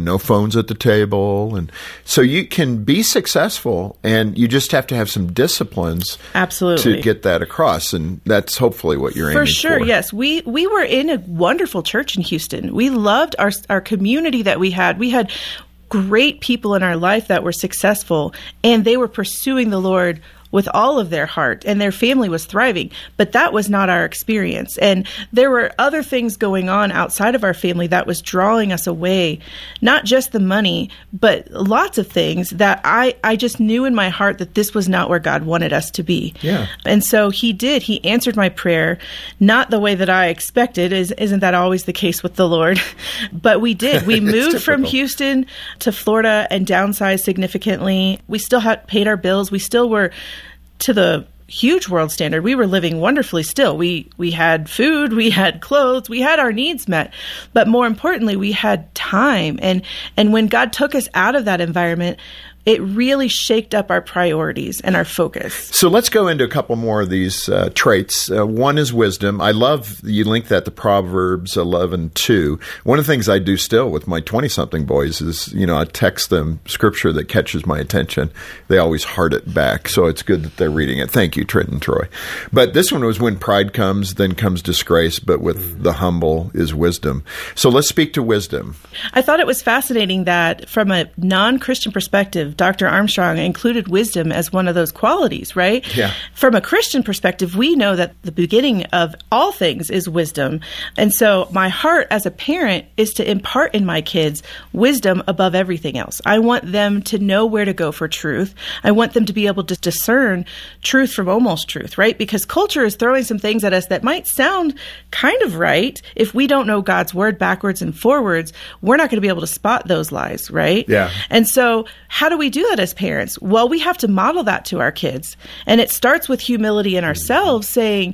no phones at the table. And so you can be successful, and you just have to have some disciplines absolutely to get that across. And that's hopefully what you're aiming for. For sure, yes. We were in a wonderful church in Houston. We loved our community that we had. We had great people in our life that were successful, and they were pursuing the Lord with all of their heart, and their family was thriving. But that was not our experience. And there were other things going on outside of our family that was drawing us away, not just the money, but lots of things that I just knew in my heart that this was not where God wanted us to be. Yeah. And so he did. He answered my prayer, not the way that I expected. Isn't that always the case with the Lord? But we did. We moved from Houston to Florida and downsized significantly. We still had paid our bills. We still were, to the huge world standard, we were living wonderfully still. We had food, we had clothes, we had our needs met. But more importantly, we had time. And when God took us out of that environment, it really shaked up our priorities and our focus. So let's go into a couple more of these traits. One is wisdom. I love you link that to Proverbs 11:2. One of the things I do still with my 20-something boys is, I text them scripture that catches my attention. They always heart it back, so it's good that they're reading it. Thank you, Trent and Troy. But this one was when pride comes, then comes disgrace, but with the humble is wisdom. So let's speak to wisdom. I thought it was fascinating that from a non-Christian perspective, Dr. Armstrong included wisdom as one of those qualities, right? Yeah. From a Christian perspective, we know that the beginning of all things is wisdom. And so my heart as a parent is to impart in my kids wisdom above everything else. I want them to know where to go for truth. I want them to be able to discern truth from almost truth, right? Because culture is throwing some things at us that might sound kind of right. If we don't know God's word backwards and forwards, we're not going to be able to spot those lies, right? Yeah. And so how do we do that as parents? Well, we have to model that to our kids. And it starts with humility in ourselves, saying,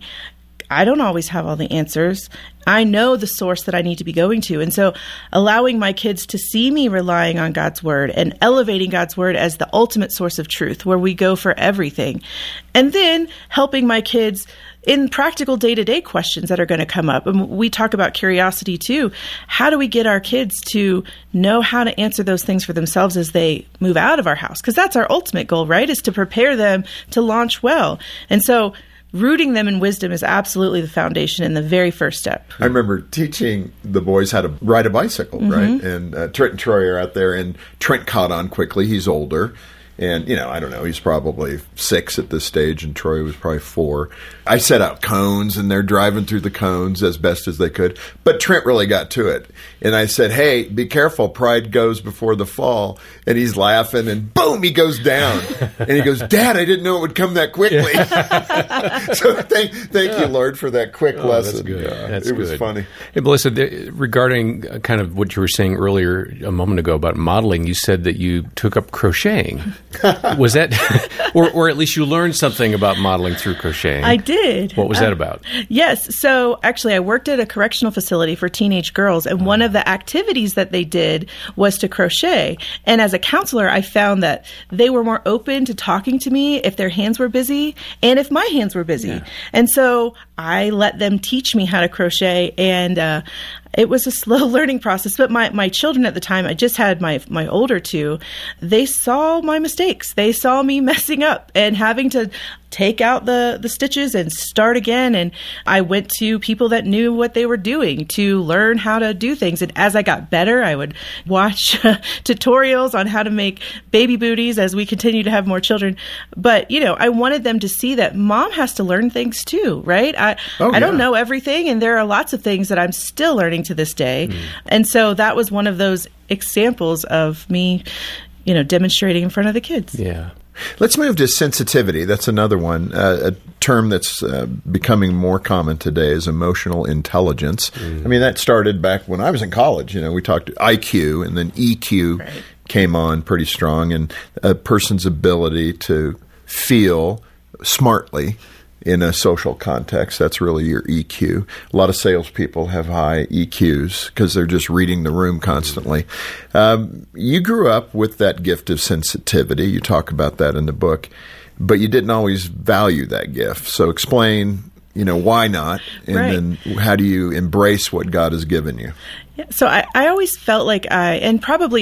I don't always have all the answers. I know the source that I need to be going to. And so allowing my kids to see me relying on God's word and elevating God's word as the ultimate source of truth, where we go for everything. And then helping my kids in practical day-to-day questions that are going to come up. And we talk about curiosity too. How do we get our kids to know how to answer those things for themselves as they move out of our house? Because that's our ultimate goal, right? Is to prepare them to launch well. And so rooting them in wisdom is absolutely the foundation and the very first step. I remember teaching the boys how to ride a bicycle, right? And Trent and Troy are out there, and Trent caught on quickly. He's older. And, I don't know, he's probably 6 at this stage, and Troy was probably 4. I set out cones, and they're driving through the cones as best as they could. But Trent really got to it. And I said, hey, be careful, pride goes before the fall. And he's laughing, and boom, he goes down. And he goes, Dad, I didn't know it would come that quickly. So thank you, Lord, for that quick lesson. That's good. That's it was funny. Hey, Melissa, regarding kind of what you were saying earlier a moment ago about modeling, you said that you took up crocheting. Was that, or at least you learned something about modeling through crocheting? I did. What was that about? Yes. So actually, I worked at a correctional facility for teenage girls, and one of the activities that they did was to crochet. And as a counselor, I found that they were more open to talking to me if their hands were busy and if my hands were busy. Yeah. And so I let them teach me how to crochet, and it was a slow learning process, but my children at the time, I just had my older two, they saw my mistakes. They saw me messing up and having to take out the stitches and start again. And I went to people that knew what they were doing to learn how to do things. And as I got better, I would watch tutorials on how to make baby booties as we continue to have more children. But, I wanted them to see that mom has to learn things too, right? I don't know everything, and there are lots of things that I'm still learning to this day. And so that was one of those examples of me, demonstrating in front of the kids. Yeah. Let's move to sensitivity. That's another one. A term that's becoming more common today is emotional intelligence. I mean, that started back when I was in college. We talked IQ, and then EQ came on pretty strong, and a person's ability to feel smartly in a social context. That's really your EQ. A lot of salespeople have high EQs because they're just reading the room constantly. You grew up with that gift of sensitivity. You talk about that in the book, but you didn't always value that gift. So explain, why not? And then how do you embrace what God has given you? Yeah, so I always felt like and probably